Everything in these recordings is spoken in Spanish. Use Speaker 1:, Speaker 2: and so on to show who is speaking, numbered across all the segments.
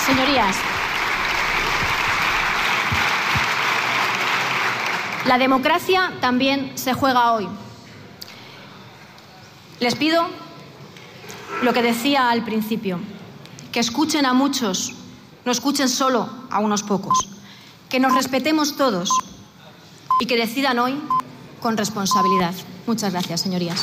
Speaker 1: Señorías, la democracia también se juega hoy. Les pido lo que decía al principio, que escuchen a muchos, no escuchen solo a unos pocos, que nos respetemos todos y que decidan hoy con responsabilidad. Muchas gracias, señorías.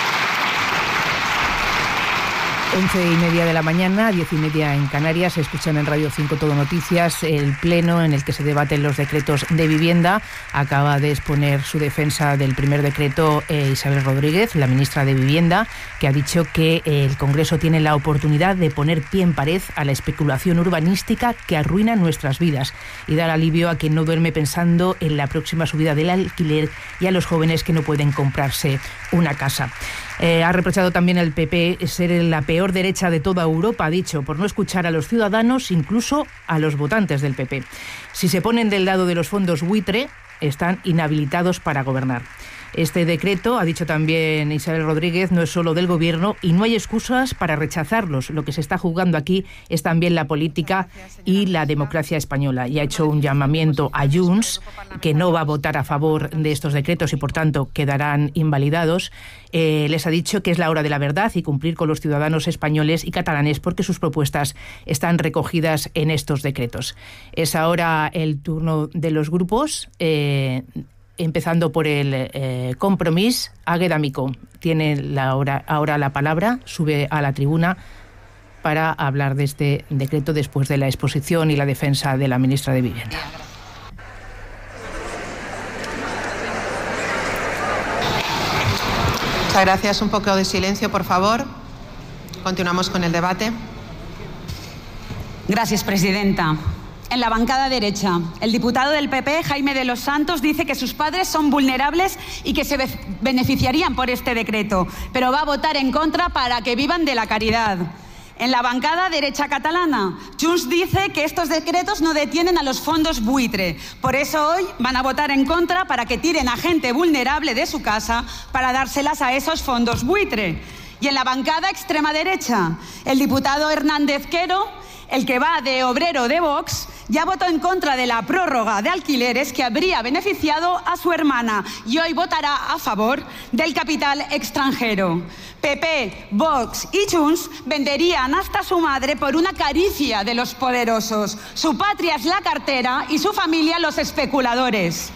Speaker 2: 11:30 de la mañana, 10:30 en Canarias. Se escuchan en Radio 5 Todo Noticias el pleno en el que se debaten los decretos de vivienda. Acaba de exponer su defensa del primer decreto Isabel Rodríguez, la ministra de Vivienda, que ha dicho que el Congreso tiene la oportunidad de poner pie en pared a la especulación urbanística que arruina nuestras vidas y dar alivio a quien no duerme pensando en la próxima subida del alquiler y a los jóvenes que no pueden comprarse una casa. Ha reprochado también al PP ser la peor derecha de toda Europa, ha dicho, por no escuchar a los ciudadanos, incluso a los votantes del PP. Si se ponen del lado de los fondos buitre, están inhabilitados para gobernar. Este decreto, ha dicho también Isabel Rodríguez, no es solo del Gobierno y no hay excusas para rechazarlos. Lo que se está jugando aquí es también la política y la democracia española. Y ha hecho un llamamiento a Junts, que no va a votar a favor de estos decretos y, por tanto, quedarán invalidados. Les ha dicho que es la hora de la verdad y cumplir con los ciudadanos españoles y catalanes porque sus propuestas están recogidas en estos decretos. Es ahora el turno de los grupos, empezando por el Compromís. Águeda Micó tiene ahora la palabra, sube a la tribuna para hablar de este decreto después de la exposición y la defensa de la ministra de Vivienda.
Speaker 3: Muchas gracias. Un poco de silencio, por favor. Continuamos con el debate.
Speaker 4: Gracias, presidenta. En la bancada derecha, el diputado del PP, Jaime de los Santos, dice que sus padres son vulnerables y que se beneficiarían por este decreto, pero va a votar en contra para que vivan de la caridad. En la bancada derecha catalana, Junts dice que estos decretos no detienen a los fondos buitre. Por eso hoy van a votar en contra para que tiren a gente vulnerable de su casa para dárselas a esos fondos buitre. Y en la bancada extrema derecha, el diputado Hernández Quero, el que va de obrero de Vox, ya votó en contra de la prórroga de alquileres que habría beneficiado a su hermana y hoy votará a favor del capital extranjero. PP, Vox y Junts venderían hasta su madre por una caricia de los poderosos. Su patria es la cartera y su familia los especuladores.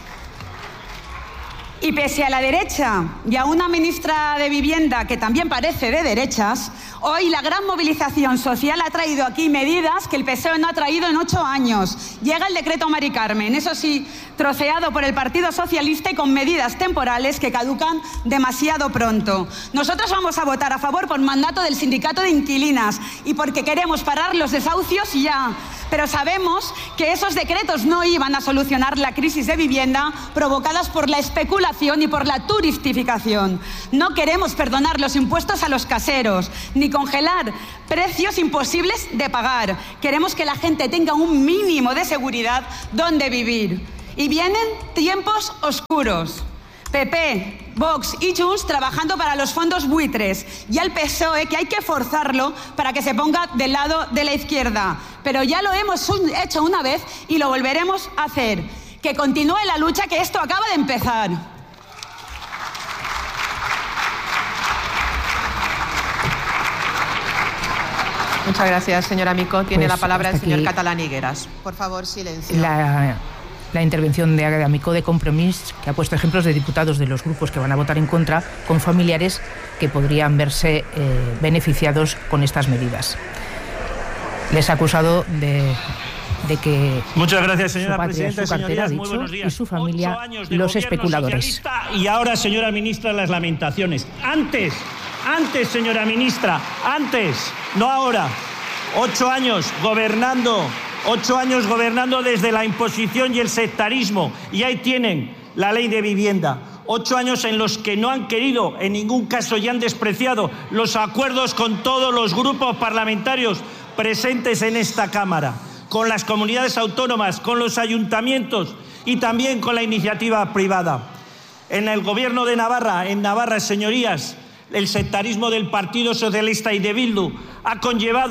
Speaker 4: Y pese a la derecha y a una ministra de Vivienda que también parece de derechas, hoy la gran movilización social ha traído aquí medidas que el PSOE no ha traído en 8 años. Llega el decreto Mari Carmen, eso sí, troceado por el Partido Socialista y con medidas temporales que caducan demasiado pronto. Nosotros vamos a votar a favor por mandato del sindicato de inquilinas y porque queremos parar los desahucios ya. Pero sabemos que esos decretos no iban a solucionar la crisis de vivienda provocadas por la especulación y por la turistificación. No queremos perdonar los impuestos a los caseros, ni congelar precios imposibles de pagar. Queremos que la gente tenga un mínimo de seguridad donde vivir. Y vienen tiempos oscuros. PP, Vox y Junts trabajando para los fondos buitres y al PSOE que hay que forzarlo para que se ponga del lado de la izquierda. Pero ya lo hemos hecho una vez y lo volveremos a hacer. Que continúe la lucha, que esto acaba de empezar.
Speaker 3: Muchas gracias, señora Micó. Tiene
Speaker 2: Pues
Speaker 3: la palabra el señor
Speaker 2: aquí
Speaker 3: Catalán Higueras. Por favor, silencio.
Speaker 2: La intervención de Águeda Micó de Compromís, que ha puesto ejemplos de diputados de los grupos que van a votar en contra con familiares que podrían verse beneficiados con estas medidas. Les ha acusado de que
Speaker 5: muchas gracias, señora
Speaker 2: su patria,
Speaker 5: presidenta,
Speaker 2: su cartera,
Speaker 5: señorías, muy buenos días.
Speaker 2: y su familia,
Speaker 5: 8 años de
Speaker 2: los
Speaker 5: gobierno
Speaker 2: especuladores.
Speaker 5: Socialista y ahora, señora ministra, las lamentaciones. Antes, señora ministra, antes, no ahora. 8 años gobernando. 8 años gobernando desde la imposición y el sectarismo. Y ahí tienen la ley de vivienda. 8 años en los que no han querido, en ningún caso, y han despreciado los acuerdos con todos los grupos parlamentarios presentes en esta Cámara, con las comunidades autónomas, con los ayuntamientos y también con la iniciativa privada. En el gobierno de Navarra, señorías, el sectarismo del Partido Socialista y de Bildu ha conllevado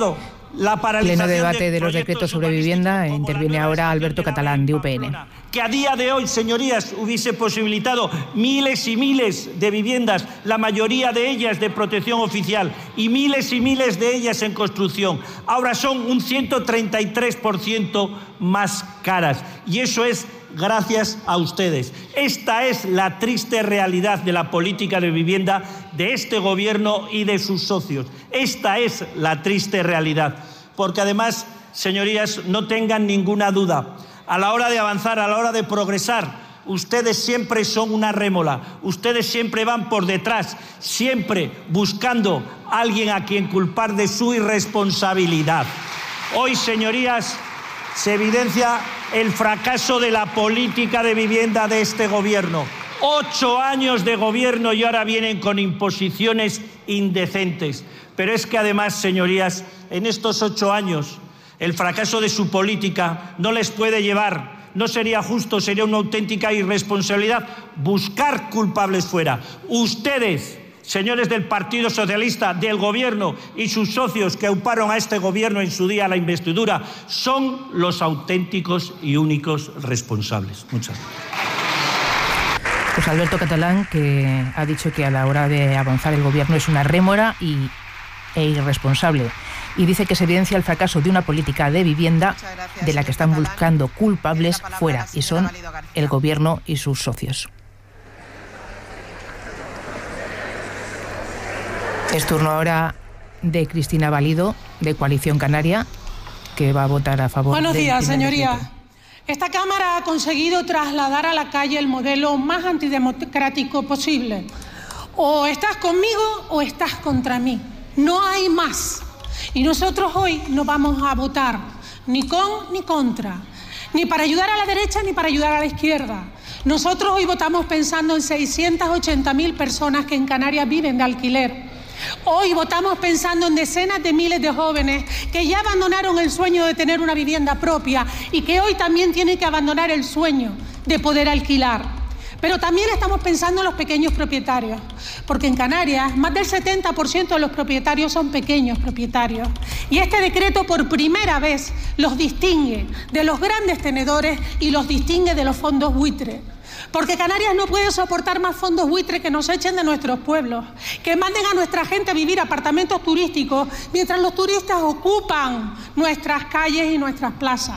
Speaker 5: la paralización.
Speaker 2: Pleno debate de los decretos sobre vivienda. Interviene ahora Alberto Catalán, de UPN.
Speaker 5: Que a día de hoy, señorías, hubiese posibilitado miles y miles de viviendas, la mayoría de ellas de protección oficial y miles de ellas en construcción. Ahora son un 133% más caras. Y eso es gracias a ustedes. Esta es la triste realidad de la política de vivienda de este Gobierno y de sus socios. Esta es la triste realidad. Porque además, señorías, no tengan ninguna duda, a la hora de avanzar, a la hora de progresar, ustedes siempre son una rémora, ustedes siempre van por detrás, siempre buscando a alguien a quien culpar de su irresponsabilidad. Hoy, señorías, se evidencia el fracaso de la política de vivienda de este Gobierno. 8 años de gobierno y ahora vienen con imposiciones indecentes. Pero es que además, señorías, en estos 8 años, el fracaso de su política no les puede llevar, no sería justo, sería una auténtica irresponsabilidad buscar culpables fuera. Ustedes, señores del Partido Socialista, del Gobierno y sus socios que auparon a este Gobierno en su día a la investidura, son los auténticos y únicos responsables. Muchas gracias.
Speaker 2: Pues Alberto Catalán, que ha dicho que a la hora de avanzar el Gobierno es una rémora e irresponsable. Y dice que se evidencia el fracaso de una política de vivienda de la que están buscando culpables fuera, y son el Gobierno y sus socios. Es turno ahora de Cristina Valido, de Coalición Canaria, que va a votar a favor.
Speaker 6: Buenos días, señoría.
Speaker 2: Decreto.
Speaker 6: Esta Cámara ha conseguido trasladar a la calle el modelo más antidemocrático posible. O estás conmigo o estás contra mí. No hay más. Y nosotros hoy no vamos a votar ni con ni contra, ni para ayudar a la derecha ni para ayudar a la izquierda. Nosotros hoy votamos pensando en 680.000 personas que en Canarias viven de alquiler. Hoy votamos pensando en decenas de miles de jóvenes que ya abandonaron el sueño de tener una vivienda propia y que hoy también tienen que abandonar el sueño de poder alquilar. Pero también estamos pensando en los pequeños propietarios, porque en Canarias más del 70% de los propietarios son pequeños propietarios. Y este decreto por primera vez los distingue de los grandes tenedores y los distingue de los fondos buitre. Porque Canarias no puede soportar más fondos buitre que nos echen de nuestros pueblos, que manden a nuestra gente a vivir apartamentos turísticos mientras los turistas ocupan nuestras calles y nuestras plazas.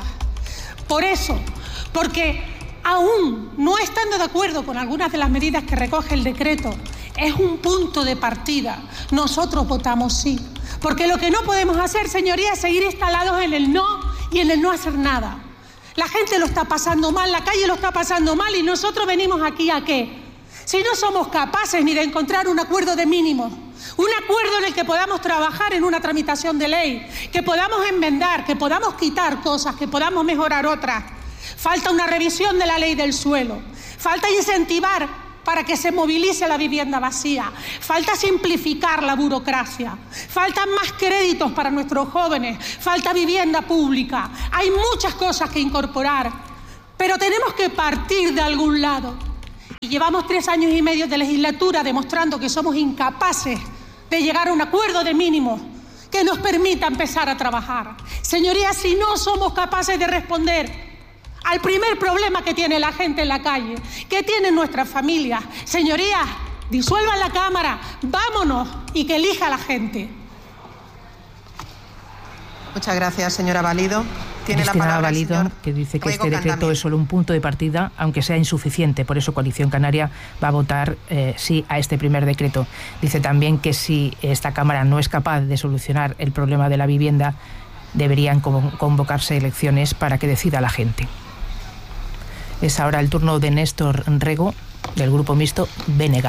Speaker 6: Por eso, porque aún no estando de acuerdo con algunas de las medidas que recoge el decreto, es un punto de partida. Nosotros votamos sí, porque lo que no podemos hacer, señorías, es seguir instalados en el no y en el no hacer nada. La gente lo está pasando mal, la calle lo está pasando mal y nosotros venimos aquí ¿a qué? Si no somos capaces ni de encontrar un acuerdo de mínimos, un acuerdo en el que podamos trabajar en una tramitación de ley, que podamos enmendar, que podamos quitar cosas, que podamos mejorar otras. Falta una revisión de la ley del suelo, falta incentivar para que se movilice la vivienda vacía, falta simplificar la burocracia, faltan más créditos para nuestros jóvenes, falta vivienda pública. Hay muchas cosas que incorporar, pero tenemos que partir de algún lado. Y llevamos 3 años y medio de legislatura demostrando que somos incapaces de llegar a un acuerdo de mínimos que nos permita empezar a trabajar. Señorías, si no somos capaces de responder al primer problema que tiene la gente en la calle, que tienen nuestras familias, señorías, disuelvan la Cámara, vámonos y que elija la gente.
Speaker 3: Muchas gracias, señora Valido. Tiene
Speaker 2: Cristina
Speaker 3: la palabra
Speaker 2: Valido,
Speaker 3: el señor
Speaker 2: que dice que
Speaker 3: Riego
Speaker 2: este decreto
Speaker 3: Cantamir.
Speaker 2: es solo un punto de partida, aunque sea insuficiente. Por eso Coalición Canaria va a votar sí a este primer decreto. Dice también que si esta Cámara no es capaz de solucionar el problema de la vivienda, deberían convocarse elecciones para que decida la gente. Es ahora el turno de Néstor Rego, del Grupo Mixto BNG.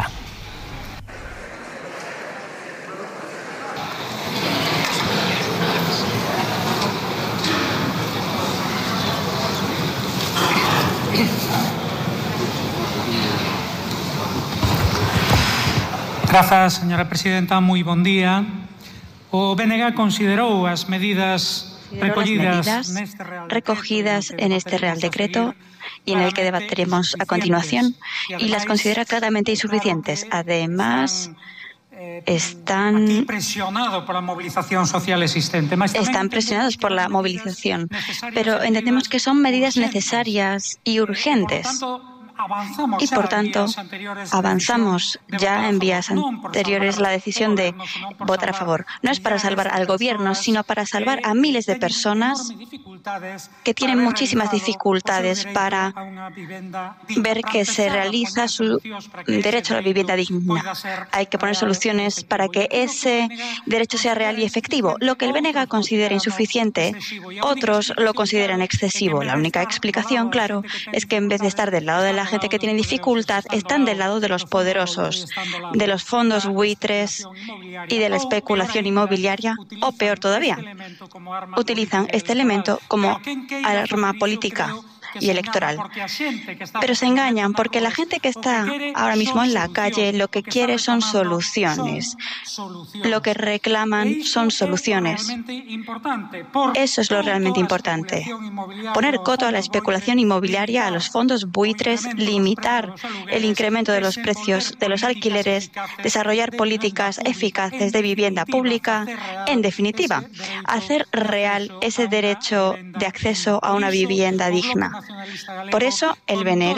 Speaker 7: Grazas, señora presidenta. Moi bon día. O BNG considerou as medidas
Speaker 8: recogidas en este Real Decreto y en el que debatiremos a continuación y las considera claramente insuficientes. Además, están
Speaker 7: presionados por la movilización social existente.
Speaker 8: Están presionados por la movilización, pero entendemos que son medidas necesarias y urgentes. Y, por tanto, avanzamos ya en vías anteriores la decisión de votar a favor. No es para salvar al Gobierno, sino para salvar a miles de personas que tienen muchísimas dificultades para ver que se realiza su derecho a la vivienda digna. Hay que poner soluciones para que ese derecho sea real y efectivo. Lo que el BNG considera insuficiente, otros lo consideran excesivo. La única explicación, claro, es que en vez de estar del lado de la gente que tiene dificultad, están del lado de los poderosos, de los fondos buitres y de la especulación inmobiliaria, o peor todavía, utilizan este elemento como arma política y electoral. Pero se engañan porque la gente que está ahora mismo en la calle lo que quiere son soluciones. Lo que reclaman son soluciones. Eso es lo realmente importante. Poner coto a la especulación inmobiliaria, a los fondos buitres, limitar el incremento de los precios de los alquileres, desarrollar políticas eficaces de vivienda pública, en definitiva, hacer real ese derecho de acceso a una vivienda digna. Por eso, el BNG,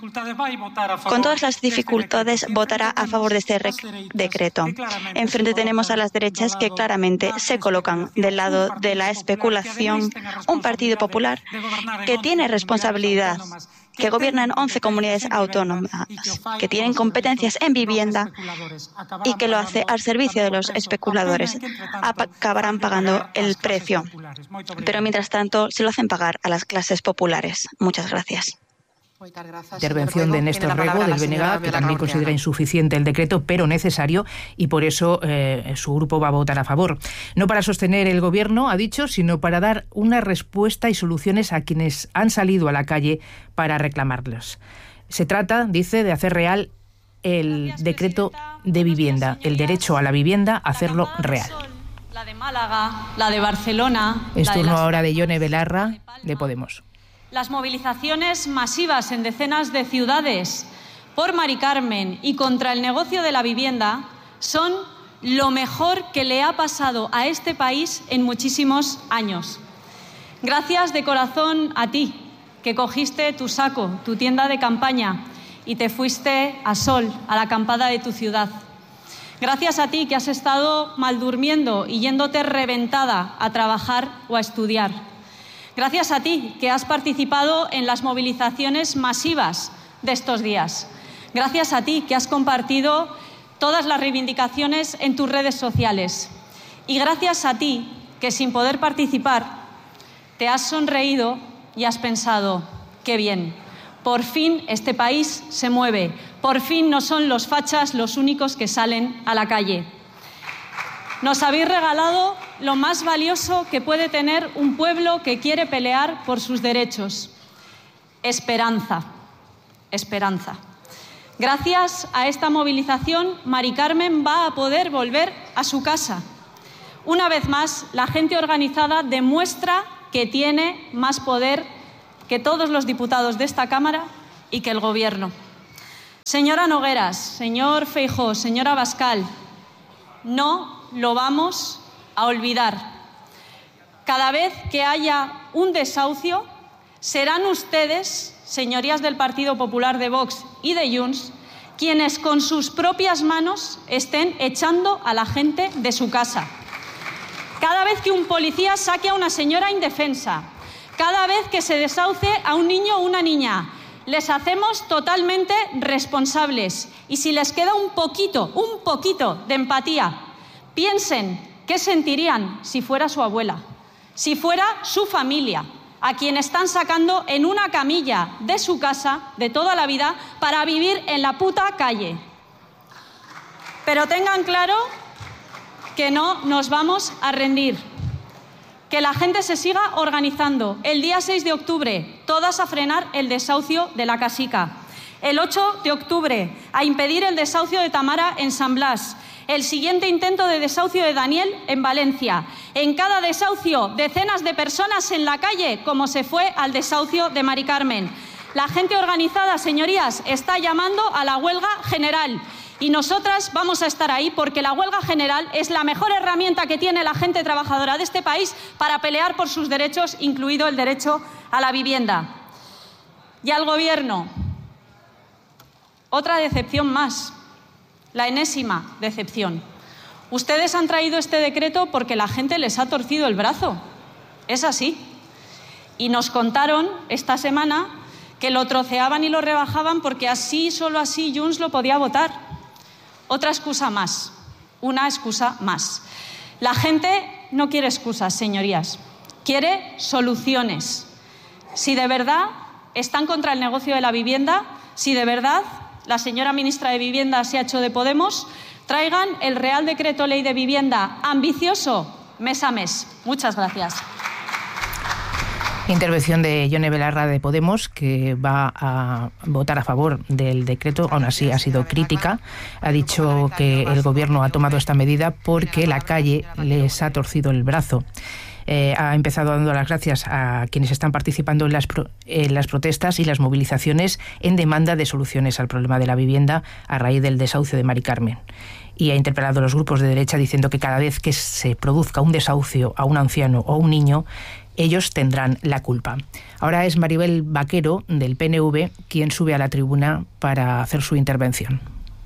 Speaker 8: con todas las dificultades, votará a favor de este decreto. Enfrente tenemos a las derechas que claramente se colocan del lado de la especulación, un Partido Popular que tiene responsabilidad, que gobiernan 11 comunidades autónomas, que tienen competencias en vivienda y que lo hace al servicio de los especuladores. Acabarán pagando el precio. Pero mientras tanto, se lo hacen pagar a las clases populares. Muchas gracias.
Speaker 2: Intervención de Néstor Rego, del BNG, que también considera insuficiente el decreto, pero necesario, y por eso su grupo va a votar a favor. No para sostener el Gobierno, ha dicho, sino para dar una respuesta y soluciones a quienes han salido a la calle para reclamarlos. Se trata, dice, de hacer real el decreto de vivienda, el derecho a la vivienda, hacerlo real.
Speaker 9: La de Málaga, la de Barcelona...
Speaker 2: Es turno ahora de Ione Belarra, de Podemos.
Speaker 9: Las movilizaciones masivas en decenas de ciudades por Mari Carmen y contra el negocio de la vivienda son lo mejor que le ha pasado a este país en muchísimos años. Gracias de corazón a ti, que cogiste tu saco, tu tienda de campaña y te fuiste a Sol, a la acampada de tu ciudad. Gracias a ti, que has estado mal durmiendo y yéndote reventada a trabajar o a estudiar. Gracias a ti, que has participado en las movilizaciones masivas de estos días. Gracias a ti, que has compartido todas las reivindicaciones en tus redes sociales. Y gracias a ti, que sin poder participar, te has sonreído y has pensado, qué bien, por fin este país se mueve, por fin no son los fachas los únicos que salen a la calle. Nos habéis regalado lo más valioso que puede tener un pueblo que quiere pelear por sus derechos. Esperanza. Esperanza. Gracias a esta movilización, Mari Carmen va a poder volver a su casa. Una vez más, la gente organizada demuestra que tiene más poder que todos los diputados de esta Cámara y que el Gobierno. Señora Nogueras, señor Feijóo, señora Abascal, no lo vamos a olvidar. Cada vez que haya un desahucio, serán ustedes, señorías del Partido Popular, de Vox y de Junts, quienes con sus propias manos estén echando a la gente de su casa. Cada vez que un policía saque a una señora indefensa, cada vez que se desahucie a un niño o una niña, les hacemos totalmente responsables. Y si les queda un poquito de empatía, piensen qué sentirían si fuera su abuela, si fuera su familia, a quien están sacando en una camilla de su casa de toda la vida para vivir en la puta calle. Pero tengan claro que no nos vamos a rendir, que la gente se siga organizando. El día 6 de octubre, todas a frenar el desahucio de La Casica. El 8 de octubre, a impedir el desahucio de Tamara en San Blas. El siguiente intento de desahucio de Daniel en Valencia. En cada desahucio, decenas de personas en la calle, como se fue al desahucio de Mari Carmen. La gente organizada, señorías, está llamando a la huelga general. Y nosotras vamos a estar ahí porque la huelga general es la mejor herramienta que tiene la gente trabajadora de este país para pelear por sus derechos, incluido el derecho a la vivienda. Y al Gobierno, otra decepción más, la enésima decepción. Ustedes han traído este decreto porque la gente les ha torcido el brazo. Es así. Y nos contaron esta semana que lo troceaban y lo rebajaban porque así, solo así, Junts lo podía votar. Otra excusa más, una excusa más. La gente no quiere excusas, señorías, quiere soluciones. Si de verdad están contra el negocio de la vivienda, si de verdad la señora ministra de Vivienda se ha hecho de Podemos, traigan el Real Decreto Ley de Vivienda ambicioso mes a mes. Muchas gracias.
Speaker 2: Intervención de Ione Belarra de Podemos, que va a votar a favor del decreto. Aún así ha sido crítica. Ha dicho que el Gobierno ha tomado esta medida porque la calle les ha torcido el brazo. Ha empezado dando las gracias a quienes están participando en las protestas y las movilizaciones en demanda de soluciones al problema de la vivienda a raíz del desahucio de Mari Carmen. Y ha interpelado a los grupos de derecha diciendo que cada vez que se produzca un desahucio a un anciano o un niño, ellos tendrán la culpa. Ahora es Maribel Vaquero, del PNV, quien sube a la tribuna para hacer su intervención.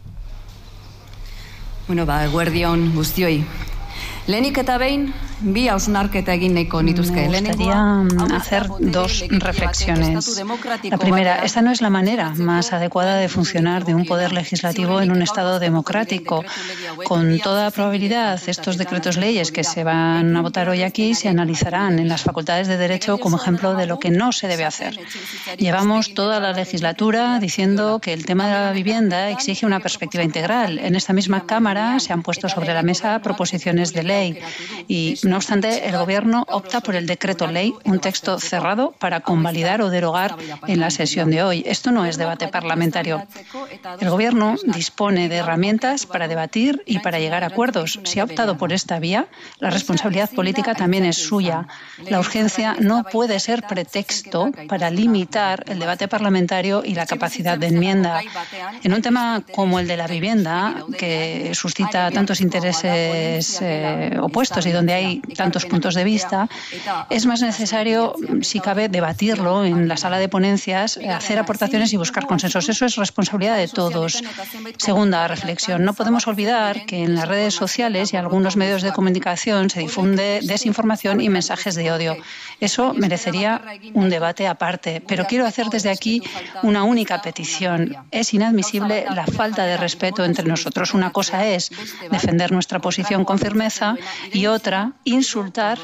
Speaker 10: Bueno, eguerdion guztioi. Lehenik eta behin, bi hausnarketa egin nahiko nituzke.
Speaker 11: Me gustaría hacer dos reflexiones. La primera, esta no es la manera más adecuada de funcionar de un poder legislativo en un Estado democrático. Con toda probabilidad, estos decretos leyes que se van a votar hoy aquí se analizarán en las facultades de Derecho como ejemplo de lo que no se debe hacer. Llevamos toda la legislatura diciendo que el tema de la vivienda exige una perspectiva integral. En esta misma Cámara se han puesto sobre la mesa proposiciones de ley y, no obstante, el Gobierno opta por el decreto ley, un texto cerrado para convalidar o derogar en la sesión de hoy. Esto no es debate parlamentario. El Gobierno dispone de herramientas para debatir y para llegar a acuerdos. Si ha optado por esta vía, la responsabilidad política también es suya. La urgencia no puede ser pretexto para limitar el debate parlamentario y la capacidad de enmienda. En un tema como el de la vivienda, que suscita tantos intereses opuestos y donde hay tantos puntos de vista, es más necesario, si cabe, debatirlo en la sala de ponencias, hacer aportaciones y buscar consensos. Eso es responsabilidad de todos. Segunda reflexión. No podemos olvidar que en las redes sociales y algunos medios de comunicación se difunde desinformación y mensajes de odio. Eso merecería un debate aparte. Pero quiero hacer desde aquí una única petición. Es inadmisible la falta de respeto entre nosotros. Una cosa es defender nuestra posición con firmeza y otra, insultar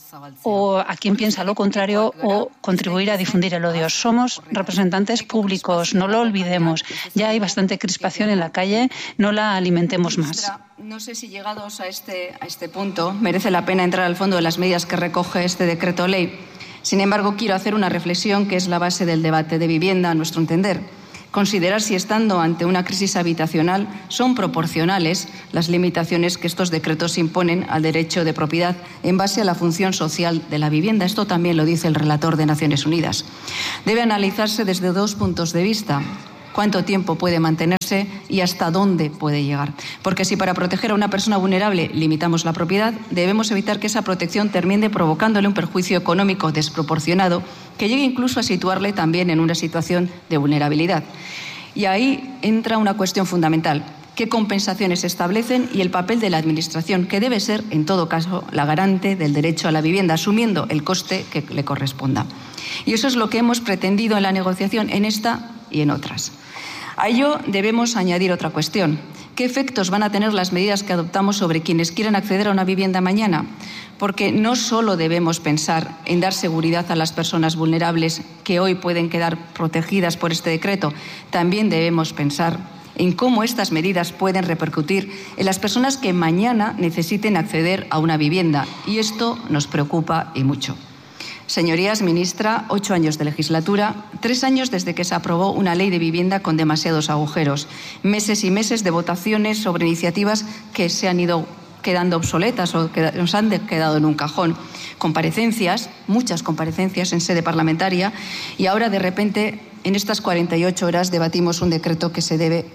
Speaker 11: o a quien piensa lo contrario o contribuir a difundir el odio. Somos representantes públicos, no lo olvidemos. Ya hay bastante crispación en la calle, no la alimentemos más.
Speaker 10: No sé si llegados a este punto merece la pena entrar al fondo de las medidas que recoge este decreto ley. Sin embargo, quiero hacer una reflexión que es la base del debate de vivienda, a nuestro entender. Considerar si, estando ante una crisis habitacional, son proporcionales las limitaciones que estos decretos imponen al derecho de propiedad en base a la función social de la vivienda. Esto también lo dice el relator de Naciones Unidas. Debe analizarse desde dos puntos de vista. Cuánto tiempo puede mantenerse y hasta dónde puede llegar. Porque si para proteger a una persona vulnerable limitamos la propiedad, debemos evitar que esa protección termine provocándole un perjuicio económico desproporcionado que llegue incluso a situarle también en una situación de vulnerabilidad. Y ahí entra una cuestión fundamental. ¿Qué compensaciones se establecen y el papel de la Administración, que debe ser, en todo caso, la garante del derecho a la vivienda, asumiendo el coste que le corresponda? Y eso es lo que hemos pretendido en la negociación, en esta y en otras. A ello debemos añadir otra cuestión. ¿Qué efectos van a tener las medidas que adoptamos sobre quienes quieran acceder a una vivienda mañana? Porque no solo debemos pensar en dar seguridad a las personas vulnerables que hoy pueden quedar protegidas por este decreto, también debemos pensar en cómo estas medidas pueden repercutir en las personas que mañana necesiten acceder a una vivienda. Y esto nos preocupa y mucho. Señorías, ministra, 8 años de legislatura, 3 años desde que se aprobó una ley de vivienda con demasiados agujeros, meses y meses de votaciones sobre iniciativas que se han ido quedando obsoletas o que nos han quedado en un cajón, comparecencias, muchas comparecencias en sede parlamentaria y ahora de repente en estas 48 horas debatimos un decreto que se debe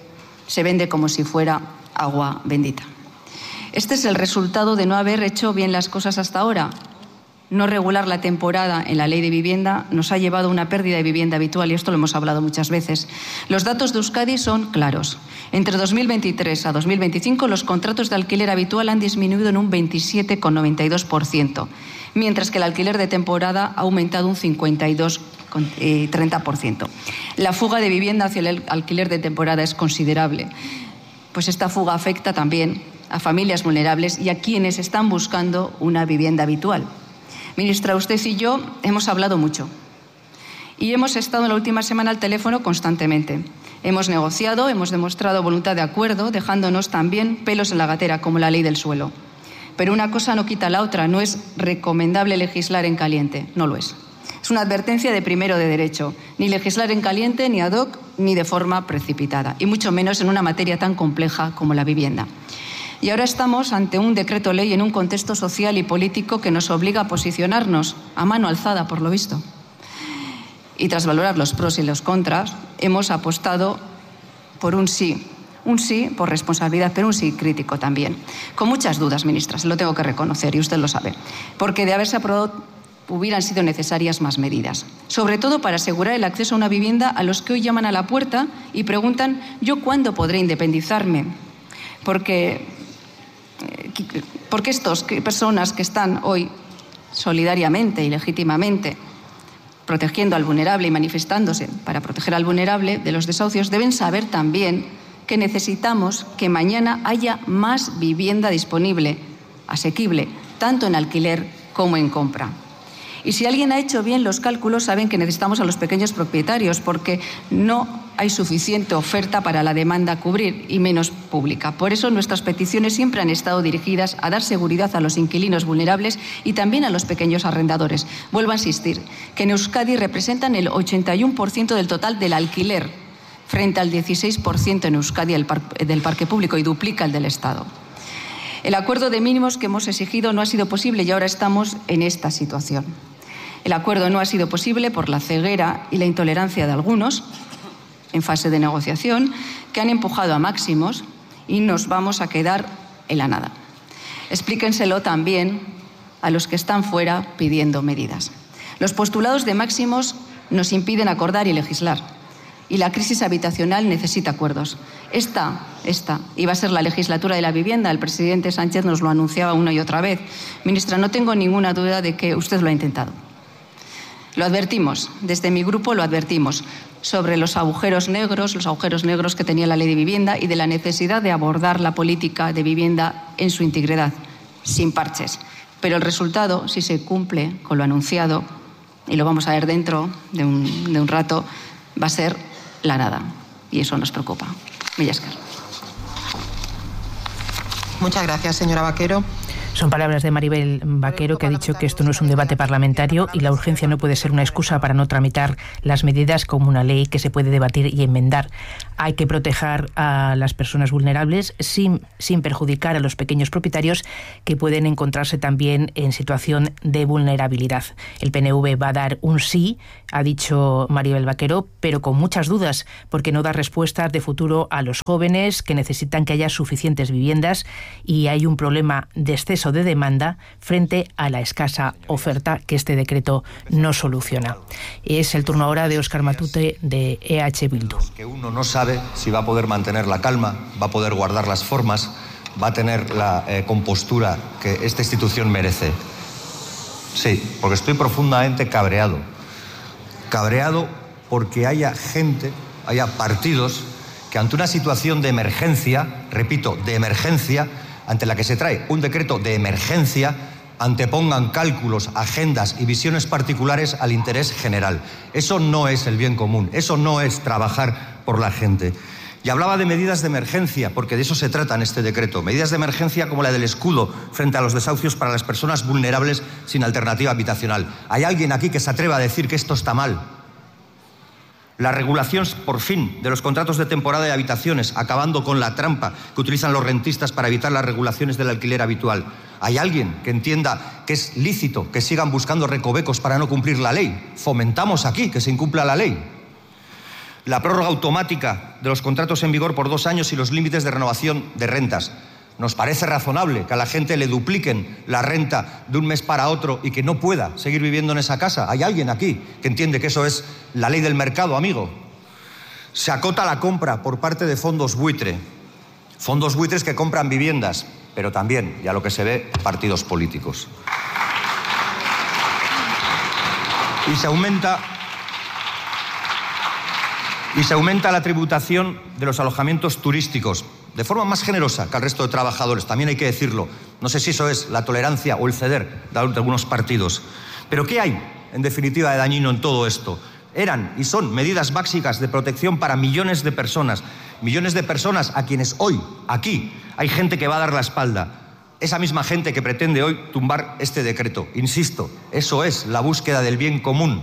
Speaker 10: se vende como si fuera agua bendita. Este es el resultado de no haber hecho bien las cosas hasta ahora. No regular la temporada en la ley de vivienda nos ha llevado a una pérdida de vivienda habitual, y esto lo hemos hablado muchas veces. Los datos de Euskadi son claros. Entre 2023 a 2025 los contratos de alquiler habitual han disminuido en un 27,92%, mientras que el alquiler de temporada ha aumentado un 52,30%. La fuga de vivienda hacia el alquiler de temporada es considerable, pues esta fuga afecta también a familias vulnerables y a quienes están buscando una vivienda habitual. Ministra, usted y yo hemos hablado mucho y hemos estado en la última semana al teléfono constantemente. Hemos negociado, hemos demostrado voluntad de acuerdo, dejándonos también pelos en la gatera, como la ley del suelo. Pero una cosa no quita la otra, no es recomendable legislar en caliente, no lo es. Es una advertencia de primero de derecho, ni legislar en caliente, ni ad hoc, ni de forma precipitada, y mucho menos en una materia tan compleja como la vivienda. Y ahora estamos ante un decreto ley en un contexto social y político que nos obliga a posicionarnos a mano alzada, por lo visto. Y tras valorar los pros y los contras, hemos apostado por un sí por responsabilidad, pero un sí crítico también. Con muchas dudas, ministra, se lo tengo que reconocer y usted lo sabe, porque de haberse aprobado hubieran sido necesarias más medidas, sobre todo para asegurar el acceso a una vivienda a los que hoy llaman a la puerta y preguntan ¿yo cuándo podré independizarme? Porque estas personas que están hoy solidariamente y legítimamente protegiendo al vulnerable y manifestándose para proteger al vulnerable de los desahucios deben saber también que necesitamos que mañana haya más vivienda disponible, asequible, tanto en alquiler como en compra. Y si alguien ha hecho bien los cálculos, saben que necesitamos a los pequeños propietarios porque no hay suficiente oferta para la demanda a cubrir y menos pública. Por eso nuestras peticiones siempre han estado dirigidas a dar seguridad a los inquilinos vulnerables y también a los pequeños arrendadores. Vuelvo a insistir que en Euskadi representan el 81% del total del alquiler, frente al 16% en Euskadi del parque público y duplica el del Estado. El acuerdo de mínimos que hemos exigido no ha sido posible y ahora estamos en esta situación. El acuerdo no ha sido posible por la ceguera y la intolerancia de algunos en fase de negociación que han empujado a máximos y nos vamos a quedar en la nada. Explíquenselo también a los que están fuera pidiendo medidas. Los postulados de máximos nos impiden acordar y legislar. Y la crisis habitacional necesita acuerdos. Esta iba a ser la legislatura de la vivienda. El presidente Sánchez nos lo anunciaba una y otra vez. Ministra, no tengo ninguna duda de que usted lo ha intentado. Lo advertimos, desde mi grupo lo advertimos, sobre los agujeros negros que tenía la ley de vivienda y de la necesidad de abordar la política de vivienda en su integridad, sin parches. Pero el resultado, si se cumple con lo anunciado, y lo vamos a ver dentro de un rato, va a ser la nada. Y eso nos preocupa. Mila esker.
Speaker 3: Muchas gracias, señora Vaquero.
Speaker 2: Son palabras de Maribel Vaquero, que ha dicho que esto no es un debate parlamentario y la urgencia no puede ser una excusa para no tramitar las medidas como una ley que se puede debatir y enmendar. Hay que proteger a las personas vulnerables sin perjudicar a los pequeños propietarios que pueden encontrarse también en situación de vulnerabilidad. El PNV va a dar un sí, ha dicho Maribel Vaquero, pero con muchas dudas, porque no da respuestas de futuro a los jóvenes que necesitan que haya suficientes viviendas y hay un problema de exceso de demanda frente a la escasa oferta que este decreto no soluciona. Es el turno ahora de Óscar Matute de EH Bildu.
Speaker 12: Que uno no sabe si va a poder mantener la calma, va a poder guardar las formas, va a tener la compostura que esta institución merece. Sí, porque estoy profundamente cabreado. Cabreado porque haya gente, haya partidos que ante una situación de emergencia, repito, de emergencia, ante la que se trae un decreto de emergencia, antepongan cálculos, agendas y visiones particulares al interés general. Eso no es el bien común, eso no es trabajar por la gente. Y hablaba de medidas de emergencia, porque de eso se trata en este decreto. Medidas de emergencia como la del escudo frente a los desahucios para las personas vulnerables sin alternativa habitacional. ¿Hay alguien aquí que se atreva a decir que esto está mal? La regulación, por fin, de los contratos de temporada de habitaciones, acabando con la trampa que utilizan los rentistas para evitar las regulaciones del alquiler habitual. ¿Hay alguien que entienda que es lícito que sigan buscando recovecos para no cumplir la ley? Fomentamos aquí que se incumpla la ley. la prórroga automática de los contratos en vigor por 2 años y los límites de renovación de rentas. ¿Nos parece razonable que a la gente le dupliquen la renta de un mes para otro y que no pueda seguir viviendo en esa casa? ¿Hay alguien aquí que entiende que eso es la ley del mercado, amigo? Se acota la compra por parte de fondos buitre. Fondos buitres que compran viviendas, pero también, y a lo que se ve, partidos políticos. Y se aumenta la tributación de los alojamientos turísticos de forma más generosa que al resto de trabajadores, también hay que decirlo. No sé si eso es la tolerancia o el ceder de algunos partidos. Pero ¿qué hay, en definitiva, de dañino en todo esto? Eran y son medidas básicas de protección para millones de personas a quienes hoy, aquí, hay gente que va a dar la espalda. Esa misma gente que pretende hoy tumbar este decreto. Insisto, eso es la búsqueda del bien común.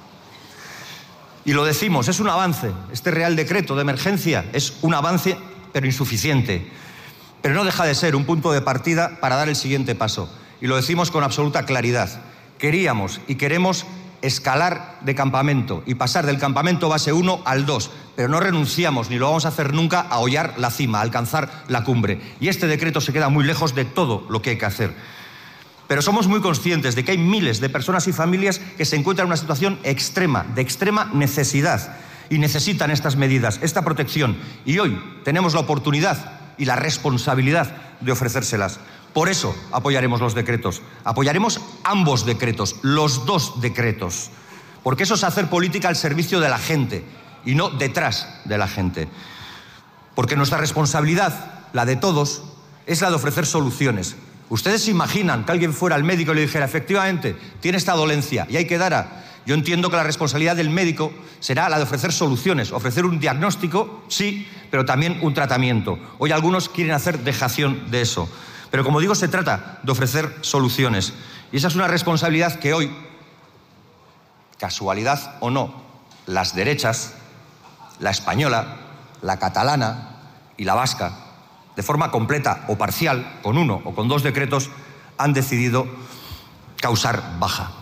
Speaker 12: Y lo decimos, es un avance. Este Real Decreto de emergencia es un avance, pero insuficiente. Pero no deja de ser un punto de partida para dar el siguiente paso. Y lo decimos con absoluta claridad. Queríamos y queremos escalar de campamento y pasar del campamento base 1 al 2, pero no renunciamos, ni lo vamos a hacer nunca, a hollar la cima, a alcanzar la cumbre. Y este decreto se queda muy lejos de todo lo que hay que hacer. Pero somos muy conscientes de que hay miles de personas y familias que se encuentran en una situación extrema, de extrema necesidad, y necesitan estas medidas, esta protección. Y hoy tenemos la oportunidad y la responsabilidad de ofrecérselas. Por eso apoyaremos los decretos. Apoyaremos ambos decretos, los 2 decretos. Porque eso es hacer política al servicio de la gente y no detrás de la gente. Porque nuestra responsabilidad, la de todos, es la de ofrecer soluciones. ¿Ustedes se imaginan que alguien fuera al médico y le dijera, efectivamente, tiene esta dolencia y hay que dar a...? Yo entiendo que la responsabilidad del médico será la de ofrecer soluciones, ofrecer un diagnóstico, sí, pero también un tratamiento. Hoy algunos quieren hacer dejación de eso. Pero como digo, se trata de ofrecer soluciones. Y esa es una responsabilidad que hoy, casualidad o no, las derechas, la española, la catalana y la vasca, de forma completa o parcial, con 1 o con 2 decretos, han decidido causar baja.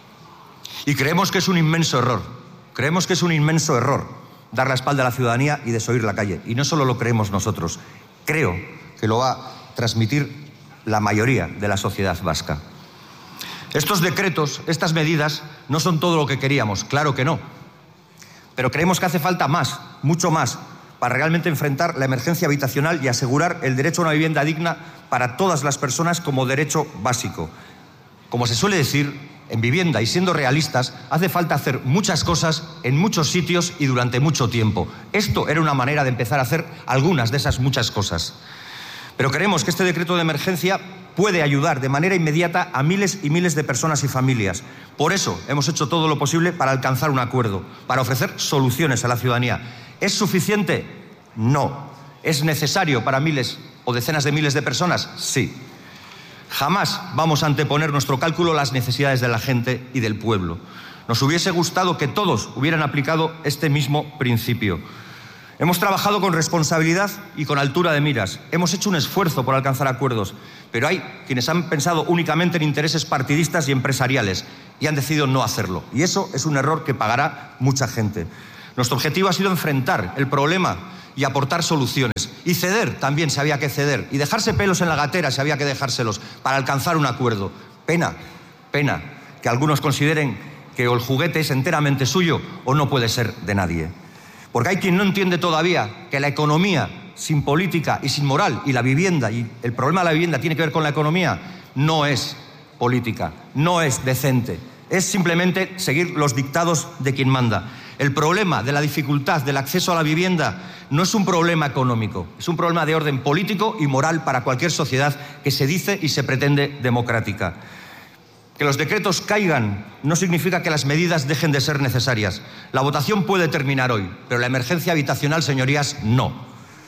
Speaker 12: Y creemos que es un inmenso error. Creemos que es un inmenso error dar la espalda a la ciudadanía y desoír la calle. Y no solo lo creemos nosotros, creo que lo va a transmitir la mayoría de la sociedad vasca. Estos decretos, estas medidas, no son todo lo que queríamos, claro que no. Pero creemos que hace falta más, mucho más, para realmente enfrentar la emergencia habitacional y asegurar el derecho a una vivienda digna para todas las personas como derecho básico. Como se suele decir, en vivienda y siendo realistas, hace falta hacer muchas cosas en muchos sitios y durante mucho tiempo. Esto era una manera de empezar a hacer algunas de esas muchas cosas. Pero creemos que este decreto de emergencia puede ayudar de manera inmediata a miles y miles de personas y familias. Por eso hemos hecho todo lo posible para alcanzar un acuerdo, para ofrecer soluciones a la ciudadanía. ¿Es suficiente? No. ¿Es necesario para miles o decenas de miles de personas? Sí. Jamás vamos a anteponer nuestro cálculo a las necesidades de la gente y del pueblo. Nos hubiese gustado que todos hubieran aplicado este mismo principio. Hemos trabajado con responsabilidad y con altura de miras. Hemos hecho un esfuerzo por alcanzar acuerdos, pero hay quienes han pensado únicamente en intereses partidistas y empresariales y han decidido no hacerlo. Y eso es un error que pagará mucha gente. Nuestro objetivo ha sido enfrentar el problema y aportar soluciones. Y ceder también se había que ceder. Y dejarse pelos en la gatera se había que dejárselos para alcanzar un acuerdo. Pena que algunos consideren que o el juguete es enteramente suyo o no puede ser de nadie. Porque hay quien no entiende todavía que la economía sin política y sin moral, y la vivienda, y el problema de la vivienda tiene que ver con la economía, no es política, no es decente. Es simplemente seguir los dictados de quien manda. El problema de la dificultad del acceso a la vivienda no es un problema económico, es un problema de orden político y moral para cualquier sociedad que se dice y se pretende democrática. Que los decretos caigan no significa que las medidas dejen de ser necesarias. La votación puede terminar hoy, pero la emergencia habitacional, señorías, no.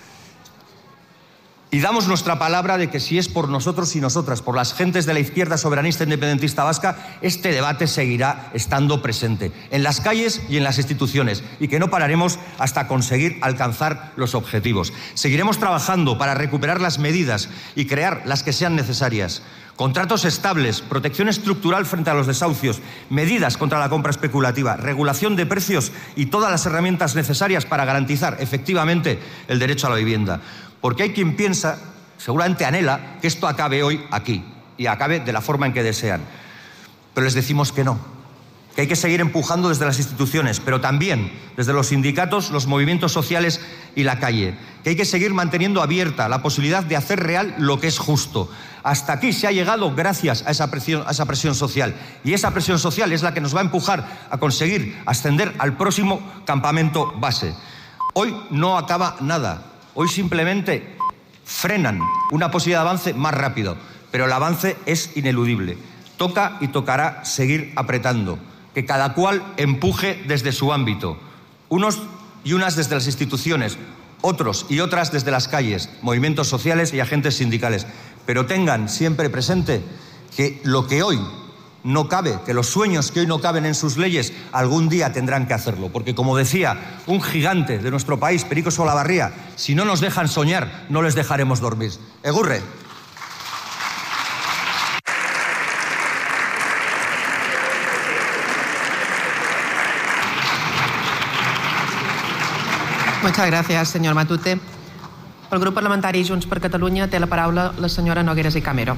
Speaker 12: Y damos nuestra palabra de que si es por nosotros y nosotras, por las gentes de la izquierda soberanista independentista vasca, este debate seguirá estando presente en las calles y en las instituciones, y que no pararemos hasta conseguir alcanzar los objetivos. Seguiremos trabajando para recuperar las medidas y crear las que sean necesarias, Contratos estables, protección estructural frente a los desahucios, medidas contra la compra especulativa, regulación de precios y todas las herramientas necesarias para garantizar efectivamente el derecho a la vivienda. Porque hay quien piensa, seguramente anhela, que esto acabe hoy aquí y acabe de la forma en que desean. Pero les decimos que no, que hay que seguir empujando desde las instituciones, pero también desde los sindicatos, los movimientos sociales y la calle, que hay que seguir manteniendo abierta la posibilidad de hacer real lo que es justo. Hasta aquí se ha llegado gracias a esa presión social, y esa presión social es la que nos va a empujar a conseguir ascender al próximo campamento base. Hoy no acaba nada, hoy simplemente frenan una posibilidad de avance más rápido, pero el avance es ineludible. Toca y tocará seguir apretando, que cada cual empuje desde su ámbito, unos y unas desde las instituciones, otros y otras desde las calles, movimientos sociales y agentes sindicales. Pero tengan siempre presente que lo que hoy no cabe, que los sueños que hoy no caben en sus leyes, algún día tendrán que hacerlo. Porque, como decía un gigante de nuestro país, Perico Solabarría, si no nos dejan soñar, no les dejaremos dormir. Egurre.
Speaker 3: Muchas gracias, señor Matute. Pel grup parlamentari Junts per Catalunya té la paraula la señora Nogueras y Camero.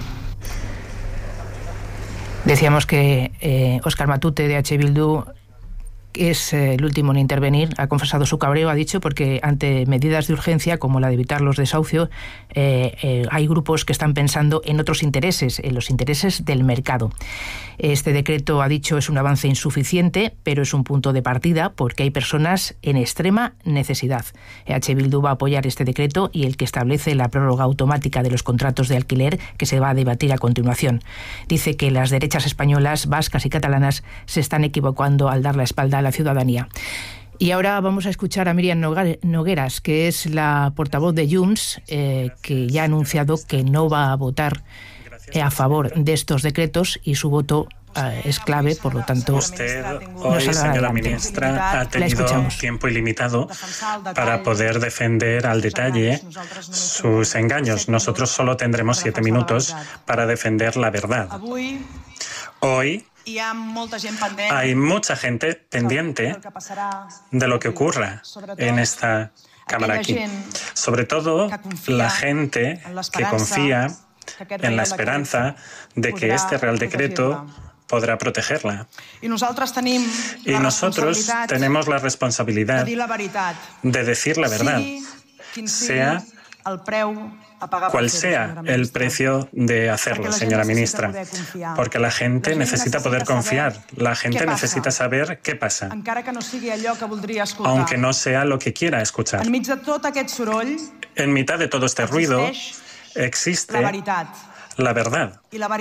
Speaker 2: Decíamos que Óscar Matute de H. Bildu es el último en intervenir. Ha confesado su cabreo, ha dicho, porque ante medidas de urgencia como la de evitar los desahucios, hay grupos que están pensando en otros intereses, en los intereses del mercado. Este decreto, ha dicho, es un avance insuficiente, pero es un punto de partida porque hay personas en extrema necesidad. H. Bildu va a apoyar este decreto y el que establece la prórroga automática de los contratos de alquiler, que se va a debatir a continuación. Dice que las derechas españolas, vascas y catalanas se están equivocando al dar la espalda a la ciudadanía. Y ahora vamos a escuchar a Míriam Nogueras, que es la portavoz de Junts, que ya ha anunciado que no va a votar a favor de estos decretos y su voto es clave, por lo tanto.
Speaker 13: Usted hoy, señora ministra, ha tenido tiempo ilimitado para poder defender al detalle sus engaños. Nosotros solo tendremos 7 minutos para defender la verdad. Hoy hay mucha gente pendiente de lo que ocurra en esta Cámara aquí. Sobre todo la gente que confía en la esperanza de que este Real Decreto podrá protegerla. Y nosotros tenemos la responsabilidad de decir la verdad, sea cual sea el precio de hacerlo, señora ministra, porque la gente necesita poder confiar, la gente necesita saber qué pasa, aunque no sea lo que quiera escuchar. En mitad de todo este ruido existe la verdad. Y la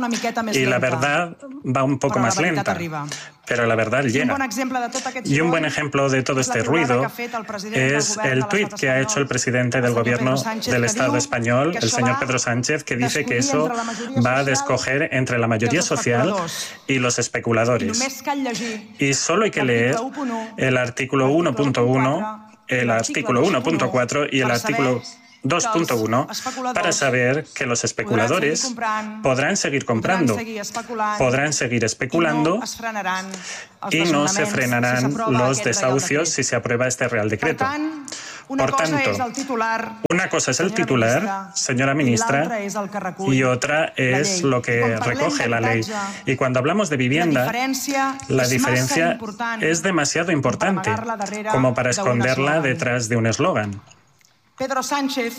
Speaker 13: verdad va un poco más lenta, pero la verdad llega. Y un buen ejemplo de todo este ruido es el tuit que ha hecho el presidente del Gobierno del Estado español, el señor Pedro Sánchez, que dice que eso va a escoger entre la mayoría social y los especuladores. Y solo hay que leer el artículo 1.1, el artículo 1.4 y el artículo 2.1 para saber que los especuladores podrán seguir comprando, podrán seguir especulando y no se frenarán los desahucios si se aprueba este Real Decreto. Por tanto, una cosa es el titular, señora ministra, y otra es lo que recoge la ley. Y cuando hablamos de vivienda, la diferencia es demasiado importante como para esconderla detrás de un eslogan. Pedro Sánchez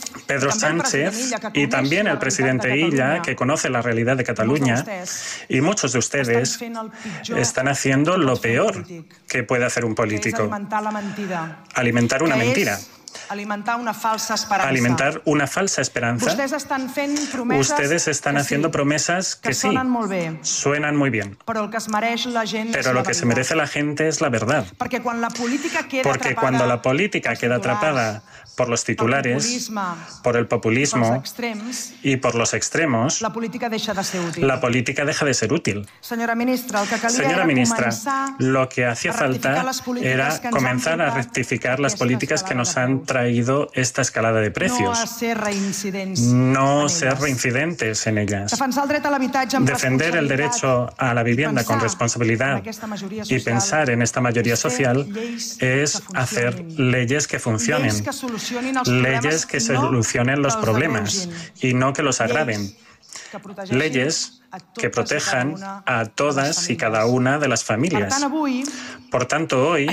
Speaker 13: y también el presidente Illa, que conoce la realidad de Cataluña, y muchos de ustedes están haciendo lo peor que puede hacer un político: alimentar una mentira. Alimentar una falsa esperanza. Ustedes están haciendo promesas que sí, suenan muy bien. Pero lo que se merece la gente es la verdad. Porque cuando la política queda atrapada por los titulares, por el populismo y por los extremos, la política deja de ser útil. Señora ministra, lo que hacía falta era comenzar a rectificar las políticas que nos han han traído esta escalada de precios. No ser reincidentes en ellas. Defender el derecho a la vivienda con responsabilidad y pensar en esta mayoría social es hacer leyes que funcionen, leyes que solucionen los problemas y no que los agraven. Leyes que protejan a todas y cada una de las familias. Por tanto, hoy,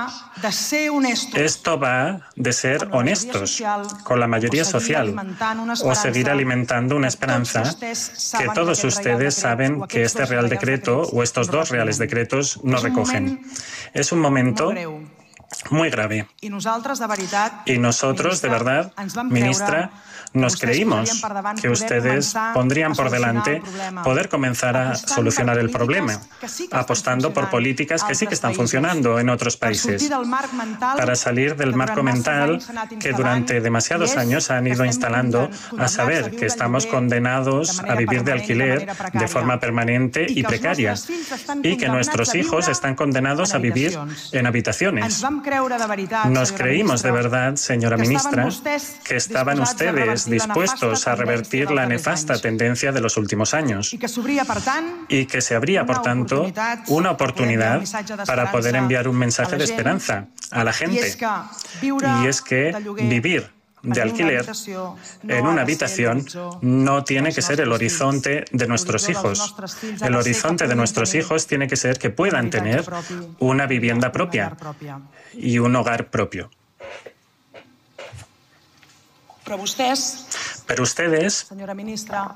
Speaker 13: esto va de ser honestos con la mayoría social o seguir alimentando una esperanza que todos ustedes saben que este Real Decreto o estos dos Reales Decretos no recogen. Es un momento muy grave. Y nosotros, de verdad, ministra, nos creímos que ustedes pondrían por delante poder comenzar a solucionar el problema, apostando por políticas que sí que están funcionando en otros países, para salir del marco mental que durante demasiados años han ido instalando, a saber que estamos condenados a vivir de alquiler de forma permanente y precaria, y que nuestros hijos están condenados a vivir en habitaciones. Nos creímos de verdad, señora ministra, que estaban ustedes dispuestos a revertir la nefasta tendencia de los últimos años y que se abría, por tanto, una oportunidad para poder enviar un mensaje de esperanza a la gente. Y es que vivir de alquiler en una habitación no tiene que ser el horizonte de nuestros hijos. El horizonte de nuestros hijos tiene que ser que puedan tener una vivienda propia y un hogar propio. Pero ustedes, señora ministra,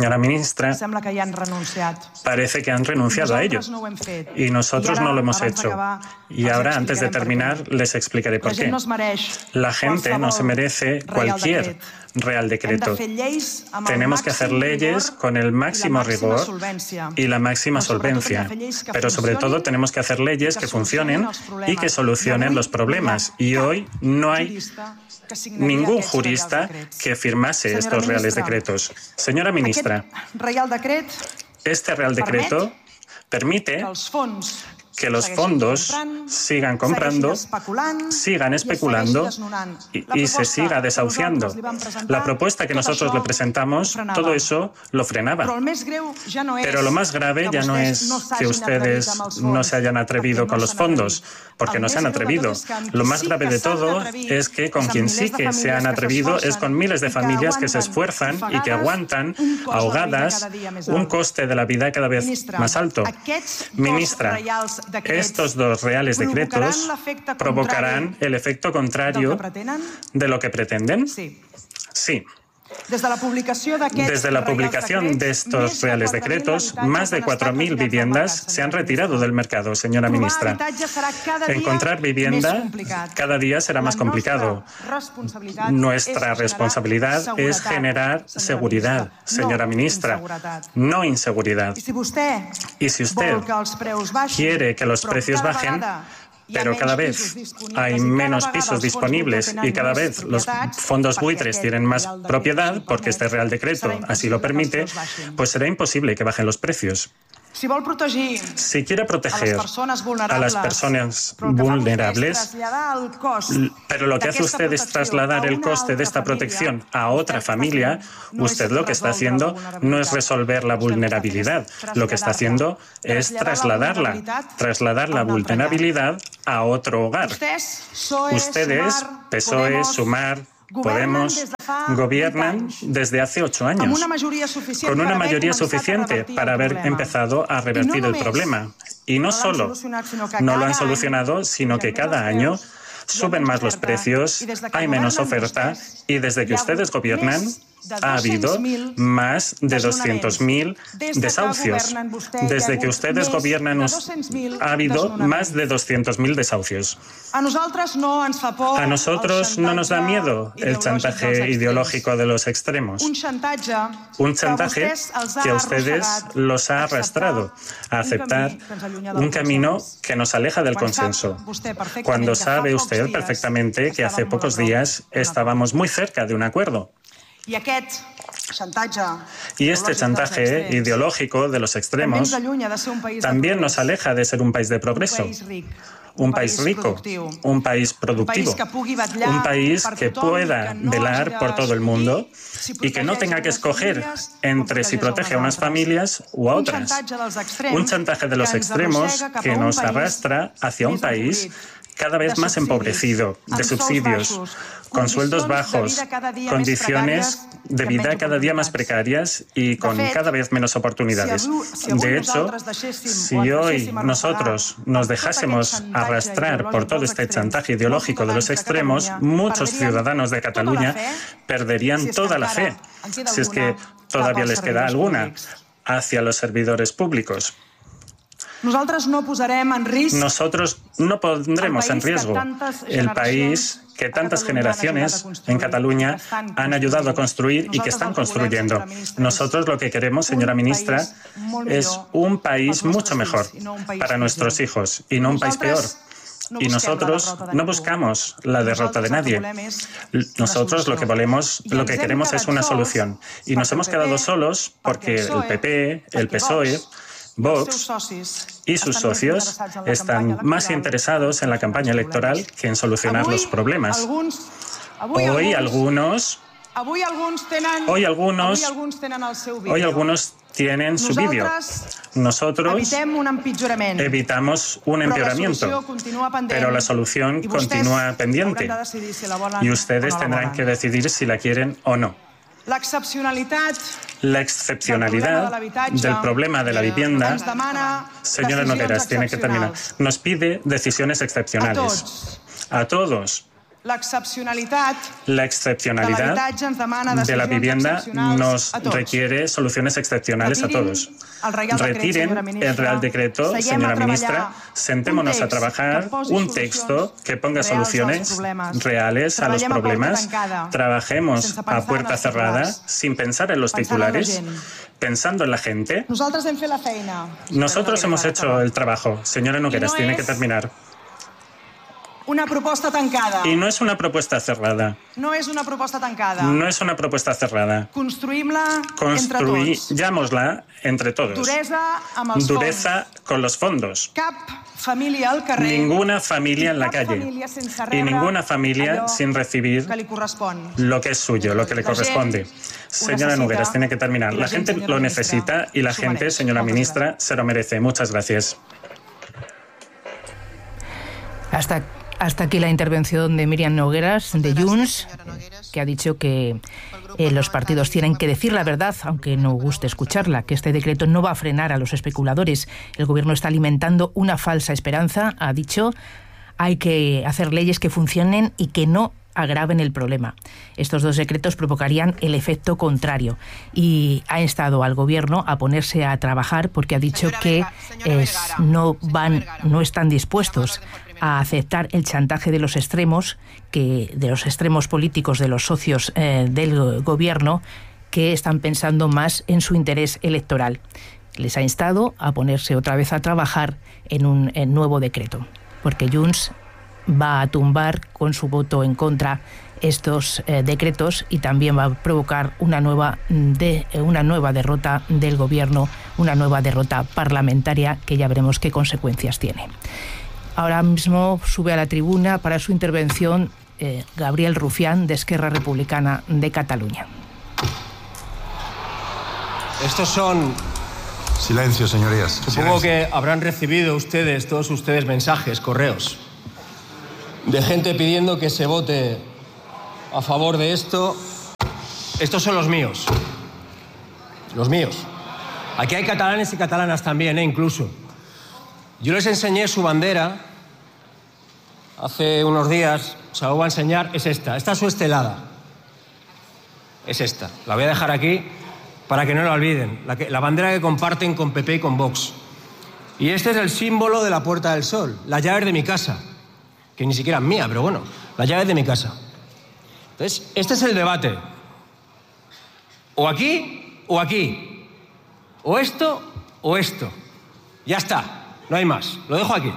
Speaker 13: parece que han renunciado a ello. Y nosotros no lo hemos hecho. Y ahora, antes de terminar, les explicaré por qué. La gente no se merece cualquier Real Decreto. Tenemos que hacer leyes con el máximo rigor y la máxima solvencia. Pero sobre todo tenemos que hacer leyes que funcionen y que solucionen los problemas. Y hoy no hay ningún jurista que firmase estos Reales Decretos. Señora ministra, este Real Decreto permite que los fondos sigan comprando, sigan especulando y se siga desahuciando. La propuesta que nosotros le presentamos, todo eso lo frenaba. Pero lo más grave ya no es que ustedes no se hayan atrevido con los fondos, porque no se han atrevido. Lo más grave de todo es que con quien sí que se han atrevido es con miles de familias que se esfuerzan y que aguantan, ahogadas, un coste de la vida cada vez más alto. Ministra, estos dos Reales Decretos provocarán el efecto contrario de lo que pretenden. Sí. Desde la publicación de estos Reales Decretos, más de 4.000 viviendas se han retirado del mercado, señora ministra. Encontrar vivienda cada día será más complicado. Nuestra responsabilidad es generar seguridad, señora ministra, no inseguridad. Y si usted quiere que los precios bajen, pero cada vez hay menos pisos disponibles y cada vez los fondos buitres tienen más propiedad, porque este Real Decreto así lo permite, pues será imposible que bajen los precios. Si quiere proteger a las personas vulnerables, pero lo que hace usted es trasladar el coste de esta protección a otra familia, usted lo que está haciendo no es resolver la vulnerabilidad, lo que está haciendo es trasladar la vulnerabilidad a otro hogar. Ustedes, PSOE, Sumar, Podemos, gobiernan desde hace 8 años, con una mayoría suficiente para haber empezado a revertir el problema. Y no solo no lo han solucionado, sino que cada año suben más los precios, hay menos oferta y desde que ustedes gobiernan ha habido más de 200.000 desahucios. Desde que ustedes gobiernan ha habido más de 200.000 desahucios. A nosotros no nos da miedo el chantaje ideológico de los extremos. Un chantaje que a ustedes los ha arrastrado a aceptar un camino que nos aleja del consenso, cuando sabe usted perfectamente que hace pocos días estábamos muy cerca de un acuerdo. Y este chantaje ideológico de los extremos también nos aleja de ser un país de progreso, un país rico, un país productivo, un país que pueda velar por todo el mundo y que no tenga que escoger entre si protege a unas familias u a otras. Un chantaje de los extremos que nos arrastra hacia un país cada vez más empobrecido, de subsidios, con sueldos bajos, condiciones de vida cada día más precarias y con cada vez menos oportunidades. De hecho, si hoy nosotros nos dejásemos arrastrar por todo este chantaje ideológico de los extremos, muchos ciudadanos de Cataluña perderían toda la fe, si es que todavía les queda alguna, hacia los servidores públicos.
Speaker 14: Nosotros no
Speaker 13: pondremos en riesgo el país que tantas generaciones en Cataluña han ayudado a construir y que están construyendo. Nosotros lo que queremos, señora ministra, es un país mucho mejor para nuestros hijos y no un país peor. Y nosotros no buscamos la derrota de nadie. Nosotros lo que queremos es una solución. Y nos hemos quedado solos porque el PP, el PSOE, Vox y sus socios están más interesados en la campaña electoral que en solucionar los problemas. Hoy algunos tienen su vídeo. Nosotros evitamos un empeoramiento, pero la solución continúa pendiente y ustedes tendrán que decidir si la quieren o no. La excepcionalidad del problema de la vivienda, señora Nogueras, tiene que terminar, nos pide decisiones excepcionales. A todos. La excepcionalidad de la vivienda nos requiere soluciones excepcionales a todos. Retiren el Real Decreto, señora ministra, sentémonos a trabajar un texto que ponga soluciones reales a los problemas, trabajemos a puerta cerrada, sin pensar en los titulares, pensando en la gente. Nosotros hemos hecho el trabajo. Señora Nogueras, tiene que terminar.
Speaker 14: Una propuesta tancada.
Speaker 13: Y no es una propuesta cerrada.
Speaker 14: No es una propuesta tancada.
Speaker 13: No es una propuesta cerrada. Construyámosla entre todos. Dureza con los fondos. Ninguna familia en la calle. Y ninguna familia sin recibir lo que es suyo, lo que le corresponde. Señora Nogueras, tiene que terminar. La gente lo necesita y la gente, señora ministra, se lo merece. Muchas gracias.
Speaker 2: Hasta aquí la intervención de Míriam Nogueras, de Junts, que ha dicho que los partidos tienen que decir la verdad, aunque no guste escucharla, que este decreto no va a frenar a los especuladores. El Gobierno está alimentando una falsa esperanza, ha dicho. Hay que hacer leyes que funcionen y que no agraven el problema. Estos dos decretos provocarían el efecto contrario y ha instado al Gobierno a ponerse a trabajar porque ha dicho que no están dispuestos a aceptar el chantaje de los extremos políticos, de los socios del Gobierno, que están pensando más en su interés electoral. Les ha instado a ponerse otra vez a trabajar en un nuevo decreto, porque Junts va a tumbar con su voto en contra estos decretos y también va a provocar una nueva derrota del Gobierno, una nueva derrota parlamentaria que ya veremos qué consecuencias tiene. Ahora mismo sube a la tribuna para su intervención Gabriel Rufián, de Esquerra Republicana de Cataluña.
Speaker 15: Estos son...
Speaker 16: Silencio, señorías.
Speaker 15: Supongo que habrán recibido todos ustedes mensajes, correos, de gente pidiendo que se vote a favor de esto. Estos son los míos. Los míos. Aquí hay catalanes y catalanas también, incluso. Yo les enseñé su bandera hace unos días, se la voy a enseñar, es esta. Esta es su estelada. Es esta. La voy a dejar aquí para que no la olviden. La bandera que comparten con PP y con Vox. Y este es el símbolo de la Puerta del Sol, las llaves de mi casa. Que ni siquiera es mía, pero bueno, las llaves de mi casa. Entonces, este es el debate. O aquí, o aquí. O esto, o esto. Ya está. No hay más. Lo dejo aquí.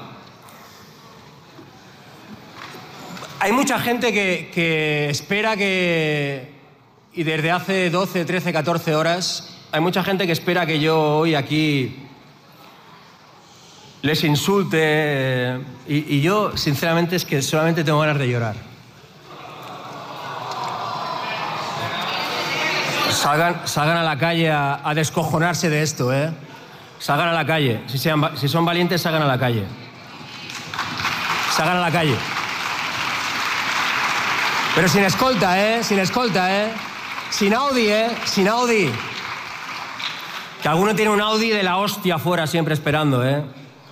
Speaker 15: Hay mucha gente que espera que... Y desde hace 12, 13, 14 horas, hay mucha gente que espera que yo hoy aquí les insulte, y yo, sinceramente, es que solamente tengo ganas de llorar. Salgan a la calle a descojonarse de esto, ¿eh? Salgan a la calle. Si son valientes, salgan a la calle. Salgan a la calle. Pero sin escolta, ¿eh? Sin escolta, ¿eh? Sin Audi, ¿eh? Sin Audi. Que alguno tiene un Audi de la hostia afuera siempre esperando, ¿eh?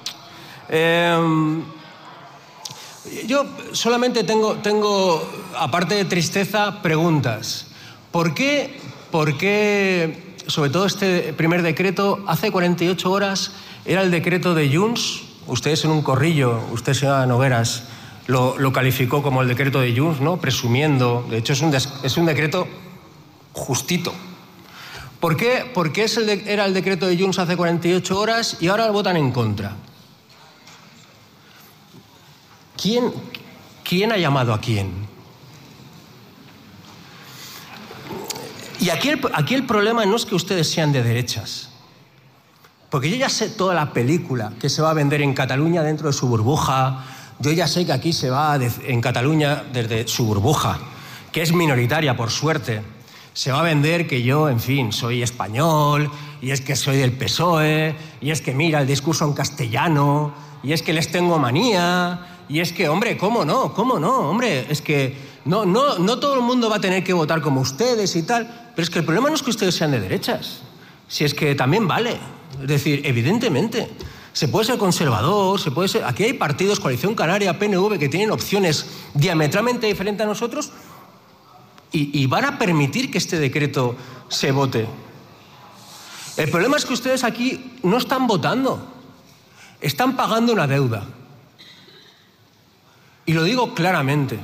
Speaker 15: Yo solamente tengo, aparte de tristeza, preguntas. ¿Por qué, sobre todo este primer decreto, hace 48 horas era el decreto de Junts? Ustedes en un corrillo, usted, señora Nogueras, lo calificó como el decreto de Junts, ¿no? Presumiendo. De hecho, es un decreto justito. ¿Por qué era el decreto de Junts hace 48 horas y ahora lo votan en contra? ¿Quién ha llamado a quién? Y aquí el problema no es que ustedes sean de derechas. Porque yo ya sé toda la película que se va a vender en Cataluña dentro de su burbuja. Yo ya sé que aquí se va en Cataluña desde su burbuja, que es minoritaria, por suerte. Se va a vender que yo, en fin, soy español, y es que soy del PSOE, y es que mira el discurso en castellano, y es que les tengo manía, y es que, hombre, ¿cómo no, hombre? Es que no todo el mundo va a tener que votar como ustedes y tal, pero es que el problema no es que ustedes sean de derechas, si es que también vale. Es decir, evidentemente, se puede ser conservador, aquí hay partidos, Coalición Canaria, PNV, que tienen opciones diametralmente diferentes a nosotros, y van a permitir que este decreto se vote. El problema es que ustedes aquí no están votando, están pagando una deuda. Y lo digo claramente.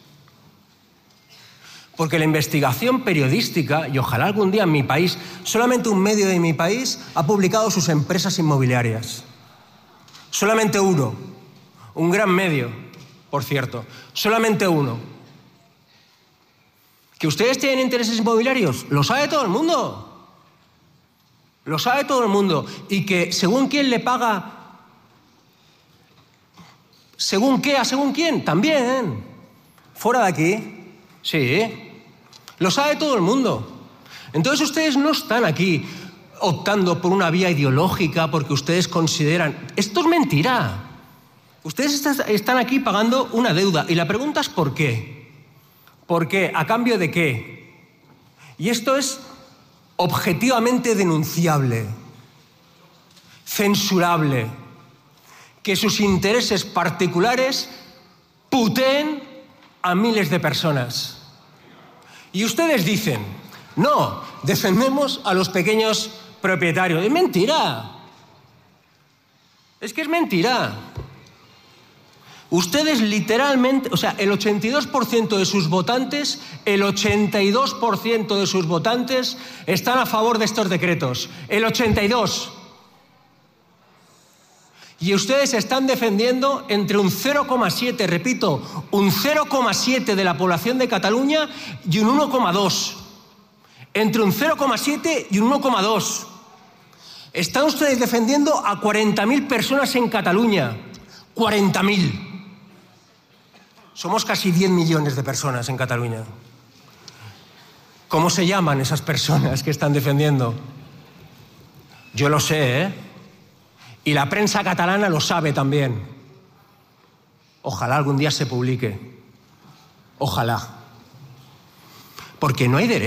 Speaker 15: Porque la investigación periodística, y ojalá algún día en mi país, solamente un medio de mi país ha publicado sus empresas inmobiliarias. Solamente uno. Un gran medio, por cierto. Solamente uno. ¿Que ustedes tienen intereses inmobiliarios? Lo sabe todo el mundo. Lo sabe todo el mundo. Y que según quién le paga, según qué, a según quién, también. Fuera de aquí. Sí. Lo sabe todo el mundo. Entonces ustedes no están aquí optando por una vía ideológica porque ustedes consideran... Esto es mentira. Ustedes están aquí pagando una deuda. Y la pregunta es ¿por qué? ¿Por qué? ¿A cambio de qué? Y esto es objetivamente denunciable, censurable, que sus intereses particulares puteen a miles de personas. Y ustedes dicen, no, defendemos a los pequeños propietarios. Es mentira. Es que es mentira. Ustedes literalmente, o sea, el 82% de sus votantes, el 82% de sus votantes están a favor de estos decretos. El 82%. Y ustedes están defendiendo entre un 0,7, repito, un 0,7 de la población de Cataluña y un 1,2. Entre un 0,7 y un 1,2. Están ustedes defendiendo a 40.000 personas en Cataluña. 40.000. Somos casi 10 millones de personas en Cataluña. ¿Cómo se llaman esas personas que están defendiendo? Yo lo sé, ¿eh? Y la prensa catalana lo sabe también. Ojalá algún día se publique. Ojalá. Porque no hay derecho.